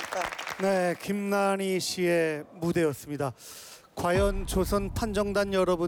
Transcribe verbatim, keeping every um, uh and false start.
네, 김난희 씨의 무대였습니다. 과연 조선 판정단 여러분